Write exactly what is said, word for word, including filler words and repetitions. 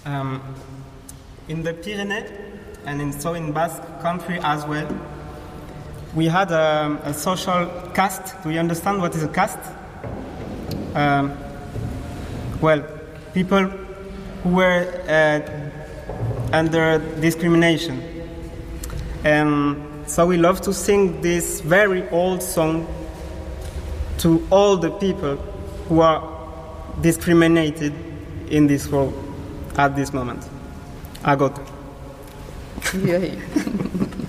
Um, in the Pyrenees and in, so in Basque country as well, we had a, a social caste. Do you understand what is a caste? Um, well, people who were uh, under discrimination. And so we love to sing this very old song to all the people who are discriminated in this world at this moment. Agot. Yeah.